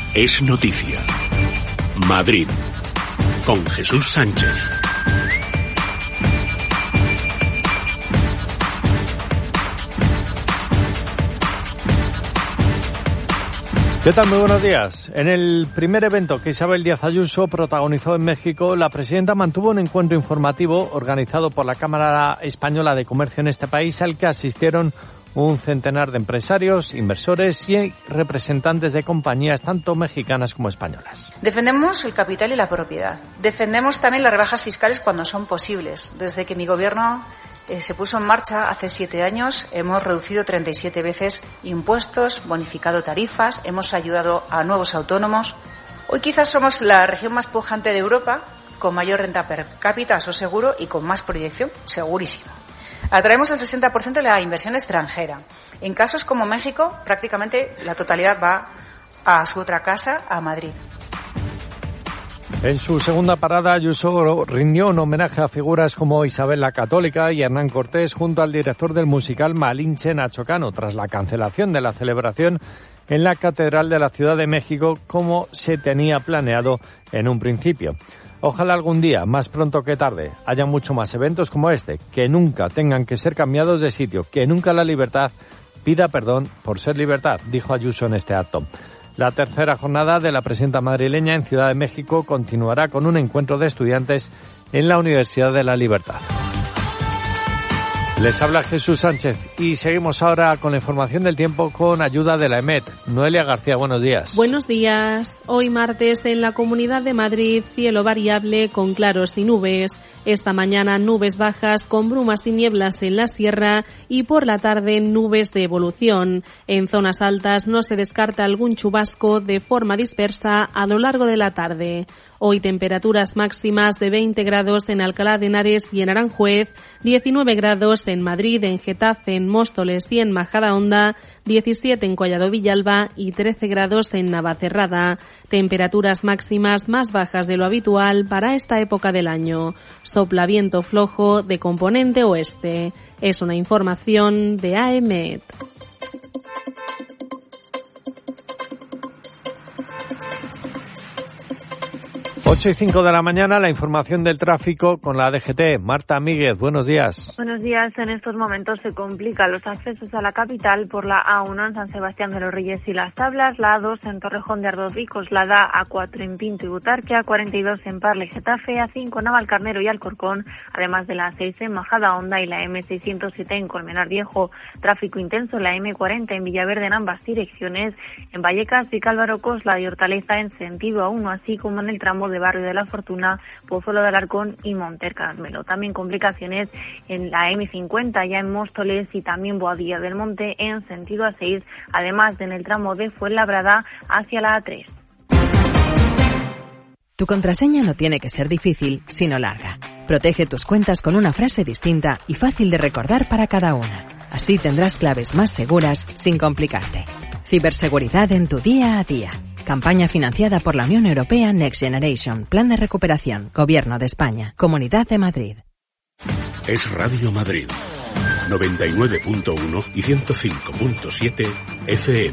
Es noticia. Madrid, con Jesús Sánchez. ¿Qué tal? Muy buenos días. En el primer evento que Isabel Díaz Ayuso protagonizó en México, la presidenta mantuvo un encuentro informativo organizado por la Cámara Española de Comercio en este país, al que asistieron un centenar de empresarios, inversores y representantes de compañías tanto mexicanas como españolas. Defendemos el capital y la propiedad. Defendemos también las rebajas fiscales cuando son posibles. Desde que mi gobierno se puso en marcha hace 7 años, hemos reducido 37 veces impuestos, bonificado tarifas, hemos ayudado a nuevos autónomos. Hoy quizás somos la región más pujante de Europa, con mayor renta per cápita, eso seguro, y con más proyección, segurísimo. Atraemos el 60% de la inversión extranjera. En casos como México, prácticamente la totalidad va a su otra casa, a Madrid. En su segunda parada, Ayuso rindió un homenaje a figuras como Isabel la Católica y Hernán Cortés junto al director del musical Malinche, Nacho Cano, tras la cancelación de la celebración en la Catedral de la Ciudad de México como se tenía planeado en un principio. Ojalá algún día, más pronto que tarde, haya mucho más eventos como este, que nunca tengan que ser cambiados de sitio, que nunca la libertad pida perdón por ser libertad, dijo Ayuso en este acto. La tercera jornada de la presidenta madrileña en Ciudad de México continuará con un encuentro de estudiantes en la Universidad de la Libertad. Les habla Jesús Sánchez y seguimos ahora con la información del tiempo con ayuda de la EMET. Noelia García, buenos días. Buenos días. Hoy martes en la Comunidad de Madrid, cielo variable con claros y nubes. Esta mañana nubes bajas con brumas y nieblas en la sierra y por la tarde nubes de evolución. En zonas altas no se descarta algún chubasco de forma dispersa a lo largo de la tarde. Hoy temperaturas máximas de 20 grados en Alcalá de Henares y en Aranjuez, 19 grados en Madrid, en Getafe, en Móstoles y en Majadahonda, 17 en Collado Villalba y 13 grados en Navacerrada. Temperaturas máximas más bajas de lo habitual para esta época del año. Sopla viento flojo de componente oeste. Es una información de AEMET. 8:05 de la mañana, la información del tráfico con la DGT. Marta Míguez, buenos días. Buenos días. En estos momentos se complican los accesos a la capital por la A1 en San Sebastián de los Reyes y Las Tablas, la A2 en Torrejón de Ardoz y Coslada, A4 en Pinto y Butarque, A42 en Parla y Getafe, A5 en Navalcarnero y Alcorcón, además de la A6 en Majadahonda y la M607 en Colmenar Viejo. Tráfico intenso en la M40 en Villaverde en ambas direcciones, en Vallecas, Vicálvaro, Coslada y Hortaleza en sentido A1, así como en el tramo de Barrio de la Fortuna, Pozuelo de Alarcón y Monter Carmelo. También complicaciones en la M50 ya en Móstoles y también Boadilla del Monte en sentido A6, además de en el tramo de Fuenlabrada hacia la A3. Tu contraseña no tiene que ser difícil, sino larga. Protege tus cuentas con una frase distinta y fácil de recordar para cada una. Así tendrás claves más seguras sin complicarte. Ciberseguridad en tu día a día. Campaña financiada por la Unión Europea Next Generation. Plan de recuperación. Gobierno de España. Comunidad de Madrid. Es Radio Madrid. 99.1 y 105.7 FM.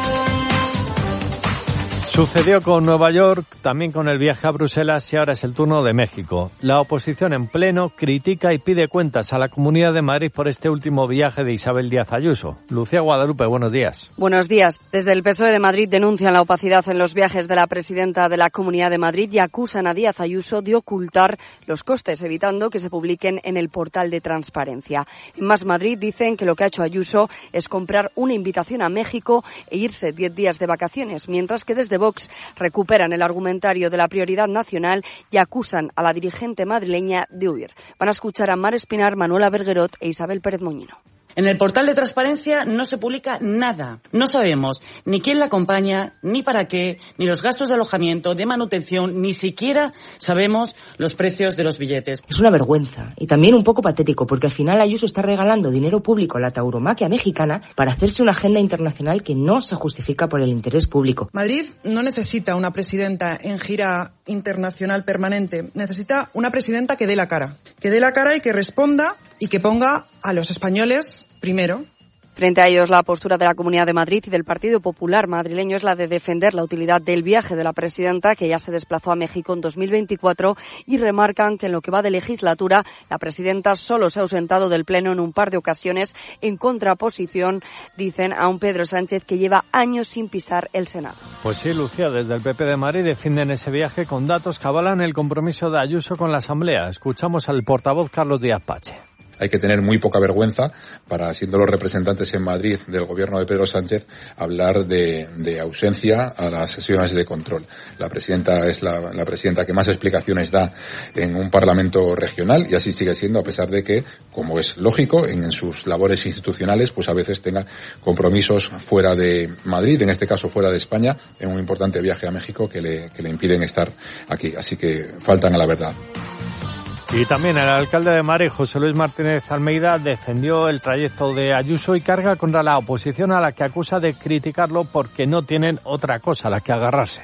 Sucedió con Nueva York, también con el viaje a Bruselas y ahora es el turno de México. La oposición en pleno critica y pide cuentas a la Comunidad de Madrid por este último viaje de Isabel Díaz Ayuso. Lucía Guadalupe, buenos días. Buenos días. Desde el PSOE de Madrid denuncian la opacidad en los viajes de la presidenta de la Comunidad de Madrid y acusan a Díaz Ayuso de ocultar los costes, evitando que se publiquen en el portal de transparencia. En Más Madrid dicen que lo que ha hecho Ayuso es comprar una invitación a México e irse 10 días de vacaciones, mientras que desde Vox recuperan el argumentario de la prioridad nacional y acusan a la dirigente madrileña de huir. Van a escuchar a Mar Espinar, Manuela Berguerot e Isabel Pérez Moñino. En el portal de transparencia no se publica nada. No sabemos ni quién la acompaña, ni para qué, ni los gastos de alojamiento, de manutención, ni siquiera sabemos los precios de los billetes. Es una vergüenza y también un poco patético porque al final Ayuso está regalando dinero público a la tauromaquia mexicana para hacerse una agenda internacional que no se justifica por el interés público. Madrid no necesita una presidenta en gira internacional permanente, necesita una presidenta que dé la cara y que responda y que ponga a los españoles primero Frente a ellos, la postura de la Comunidad de Madrid y del Partido Popular madrileño es la de defender la utilidad del viaje de la presidenta, que ya se desplazó a México en 2024, y remarcan que en lo que va de legislatura, la presidenta solo se ha ausentado del Pleno en un par de ocasiones, en contraposición, dicen, a un Pedro Sánchez que lleva años sin pisar el Senado. Pues sí, Lucía, desde el PP de Madrid defienden ese viaje con datos que avalan el compromiso de Ayuso con la Asamblea. Escuchamos al portavoz Carlos Díaz Pache. Hay que tener muy poca vergüenza para, siendo los representantes en Madrid del gobierno de Pedro Sánchez, hablar de ausencia a las sesiones de control. La presidenta es la presidenta que más explicaciones da en un parlamento regional, y así sigue siendo, a pesar de que, como es lógico, en sus labores institucionales, pues a veces tenga compromisos fuera de Madrid, en este caso fuera de España, en un importante viaje a México que le impiden estar aquí. Así que faltan a la verdad. Y también el alcalde de Madrid, José Luis Martínez Almeida, defendió el trayecto de Ayuso y carga contra la oposición, a la que acusa de criticarlo porque no tienen otra cosa a la que agarrarse.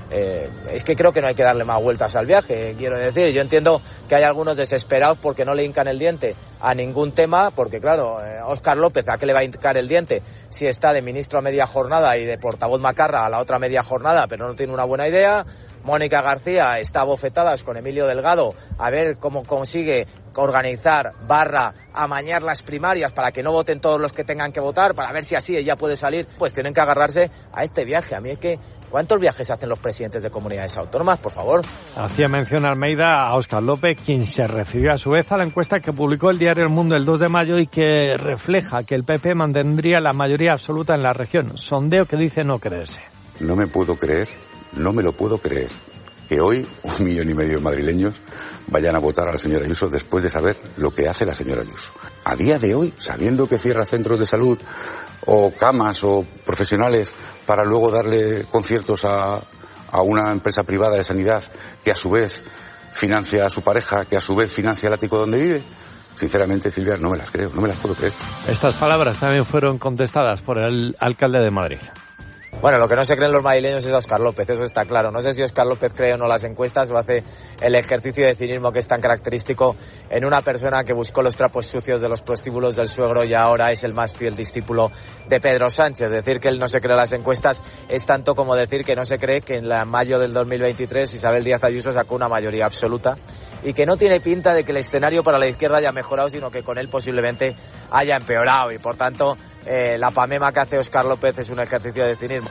Es que creo que no hay que darle más vueltas al viaje, quiero decir. Yo entiendo que hay algunos desesperados porque no le hincan el diente a ningún tema, porque claro, Óscar López, ¿a qué le va a hincar el diente si está de ministro a media jornada y de portavoz macarra a la otra media jornada, pero no tiene una buena idea? Mónica García está a bofetadas con Emilio Delgado a ver cómo consigue organizar, amañar las primarias para que no voten todos los que tengan que votar, para ver si así ella puede salir. Pues tienen que agarrarse a este viaje. A mí es que, ¿cuántos viajes hacen los presidentes de comunidades autónomas, por favor? Hacía mención Almeida a Óscar López, quien se refirió a su vez a la encuesta que publicó el diario El Mundo el 2 de mayo y que refleja que el PP mantendría la mayoría absoluta en la región. Sondeo que dice no creerse. No me lo puedo creer que hoy 1,5 millones de madrileños vayan a votar a la señora Ayuso después de saber lo que hace la señora Ayuso. A día de hoy, sabiendo que cierra centros de salud o camas o profesionales para luego darle conciertos a una empresa privada de sanidad que a su vez financia a su pareja, que a su vez financia el ático donde vive. Sinceramente, Silvia, no me las creo, no me las puedo creer. Estas palabras también fueron contestadas por el alcalde de Madrid. Bueno, lo que no se creen los madrileños es Óscar López, eso está claro. No sé si Óscar López cree o no las encuestas o hace el ejercicio de cinismo que es tan característico en una persona que buscó los trapos sucios de los prostíbulos del suegro y ahora es el más fiel discípulo de Pedro Sánchez. Decir que él no se cree las encuestas es tanto como decir que no se cree que en mayo del 2023 Isabel Díaz Ayuso sacó una mayoría absoluta y que no tiene pinta de que el escenario para la izquierda haya mejorado, sino que con él posiblemente haya empeorado, y por tanto la pamema que hace Óscar López es un ejercicio de cinismo.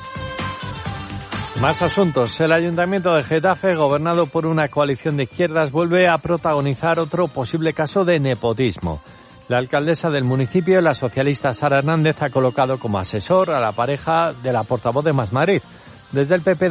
Más asuntos. El Ayuntamiento de Getafe, gobernado por una coalición de izquierdas, vuelve a protagonizar otro posible caso de nepotismo. La alcaldesa del municipio, la socialista Sara Hernández, ha colocado como asesor a la pareja de la portavoz de Más Madrid. Desde el PP